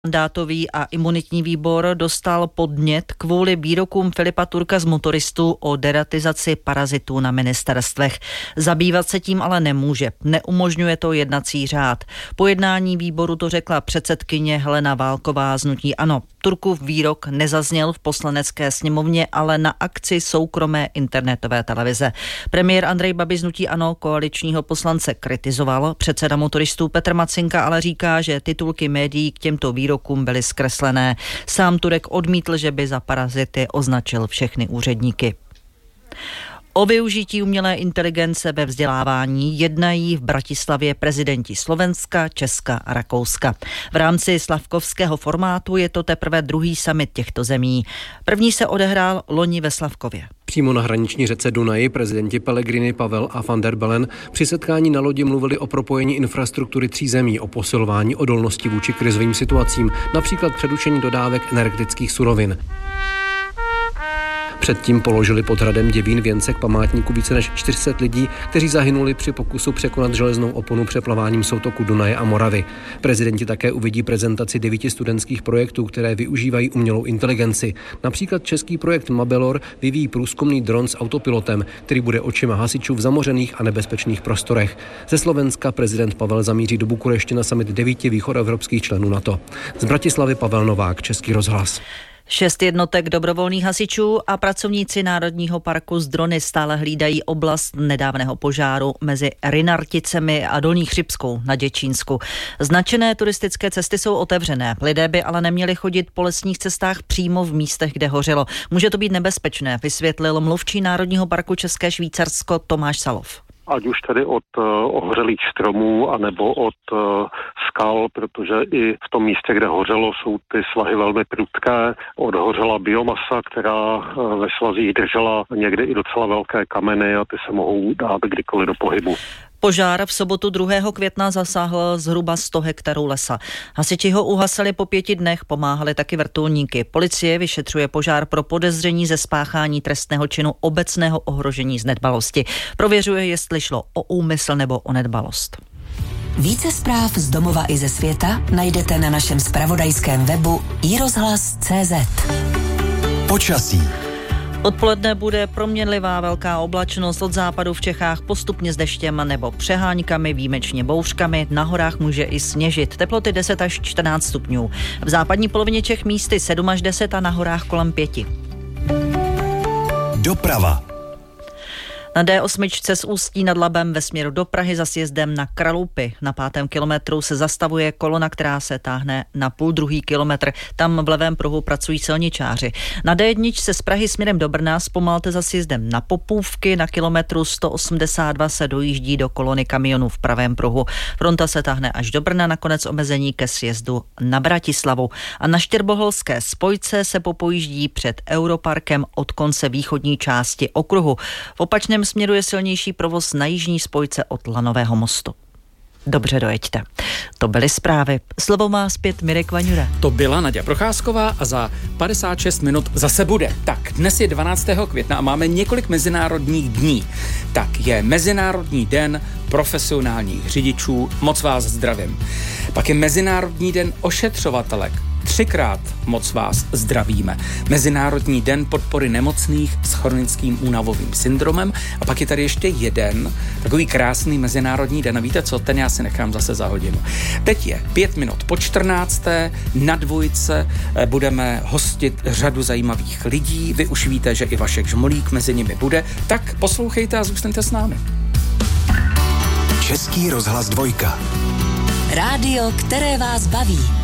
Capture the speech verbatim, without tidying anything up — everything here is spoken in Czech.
Mandátový a imunitní výbor dostal podnět kvůli výrokům Filipa Turka z Motoristů o deratizaci parazitů na ministerstvech. Zabývat se tím ale nemůže. Neumožňuje to jednací řád. Po jednání výboru to řekla předsedkyně Helena Válková z hnutí ANO. Turkův výrok nezazněl v poslanecké sněmovně, ale na akci soukromé internetové televize. Premiér Andrej Babiš z hnutí ANO koaličního poslance kritizoval. Předseda Motoristů Petr Macinka ale říká, že titulky médií k těmto výrokům byly zkreslené. Sám Turek odmítl, že by za parazity označil všechny úředníky. O využití umělé inteligence ve vzdělávání jednají v Bratislavě prezidenti Slovenska, Česka a Rakouska. V rámci slavkovského formátu je to teprve druhý summit těchto zemí. První se odehrál loni ve Slavkově. Přímo na hraniční řece Dunaji prezidenti Pellegrini, Pavel a van der Bellen při setkání na lodi mluvili o propojení infrastruktury tří zemí, o posilování odolnosti vůči krizovým situacím, například přerušení dodávek energetických surovin. Předtím položili pod hradem Děvín věnce k památníku více než čtyři sta lidí, kteří zahynuli při pokusu překonat železnou oponu přeplaváním soutoku Dunaje a Moravy. Prezidenti také uvidí prezentaci devíti studentských projektů, které využívají umělou inteligenci. Například český projekt Mabelor vyvíjí průzkumný dron s autopilotem, který bude očima hasičů v zamořených a nebezpečných prostorech. Ze Slovenska prezident Pavel zamíří do Bukurešti na summit devíti východoevropských členů NATO. Z Bratislavy Pavel Novák, Český rozhlas. Šest jednotek dobrovolných hasičů a pracovníci Národního parku z drony stále hlídají oblast nedávného požáru mezi Rynarticemi a Dolní Chřibskou na Děčínsku. Značené turistické cesty jsou otevřené. Lidé by ale neměli chodit po lesních cestách přímo v místech, kde hořelo. Může to být nebezpečné, vysvětlil mluvčí Národního parku České Švýcarsko Tomáš Salov. Ať už tedy od uh, ohořelých stromů, anebo od uh, skal, protože i v tom místě, kde hořelo, jsou ty svahy velmi prudké. Odhořela biomasa, která uh, ve svazích držela někdy i docela velké kameny a ty se mohou dát kdykoliv do pohybu. Požár v sobotu druhého května zasáhl zhruba sto hektarů lesa. Hasiči ho uhasili po pěti dnech, pomáhali taky vrtulníky. Policie vyšetřuje požár pro podezření ze spáchání trestného činu obecného ohrožení z nedbalosti. Prověřuje, jestli šlo o úmysl nebo o nedbalost. Více zpráv z domova i ze světa najdete na našem zpravodajském webu i rozhlas tečka cé zet. Počasí. Odpoledne bude proměnlivá velká oblačnost, od západu v Čechách postupně s deštěm nebo přeháňkami, výjimečně bouřkami, na horách může i sněžit. Teploty deset až čtrnáct stupňů. V západní polovině Čech místy sedm až deset a na horách kolem pěti. Doprava. Na dé osm z Ústí nad Labem ve směru do Prahy za sjezdem na Kralupy. Na pátém kilometru se zastavuje kolona, která se táhne na půl druhý kilometr. Tam v levém pruhu pracují silničáři. Na dé jedna se z Prahy směrem do Brna zpomalte za sjezdem na Popůvky. Na kilometru sto osmdesát dva se dojíždí do kolony kamionů v pravém pruhu. Fronta se táhne až do Brna, nakonec omezení ke sjezdu na Bratislavu. A na Štěrboholské spojce se popojíždí před Europarkem od konce východní části okruhu. V opačném směru je silnější provoz na jižní spojce od Lanového mostu. Dobře, dojeďte. To byly zprávy. Slovo má zpět Mirek Vaňura. To byla Naďa Procházková a za padesát šest minut zase bude. Tak, dnes je dvanáctého května a máme několik mezinárodních dní. Tak je Mezinárodní den profesionálních řidičů, moc vás zdravím. Pak je Mezinárodní den ošetřovatelek. Třikrát moc vás zdravíme. Mezinárodní den podpory nemocných s chronickým únavovým syndromem. A pak je tady ještě jeden takový krásný mezinárodní den. A víte co, ten já si nechám zase za hodinu. Teď je pět minut po čtrnácté. Na dvojce budeme hostit řadu zajímavých lidí. Vy už víte, že i Vašek Žmolík mezi nimi bude. Tak poslouchejte a zůstaňte s námi. Český rozhlas dvojka. Rádio, které vás baví.